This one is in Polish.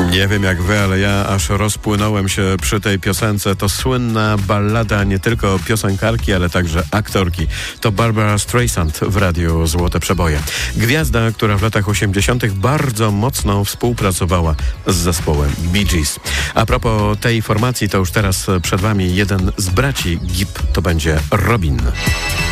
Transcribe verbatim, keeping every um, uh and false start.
Nie wiem jak wy, ale ja aż rozpłynąłem się przy tej piosence. To słynna ballada nie tylko piosenkarki, ale także aktorki. To Barbara Streisand w radiu Złote Przeboje. Gwiazda, która w latach osiemdziesiątych bardzo mocno współpracowała z zespołem Bee Gees. A propos tej formacji, to już teraz przed wami jeden z braci Gibb, to będzie Robin.